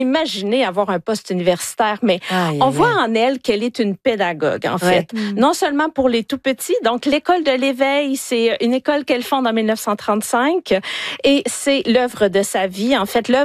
imaginer avoir un poste universitaire, mais on voit en elle qu'elle est une pédagogue, en fait. Non seulement pour les tout-petits, donc l'école de l'éveil, c'est une école qu'elle fonde en 1935 et c'est l'œuvre de sa vie. En fait, l'œuvre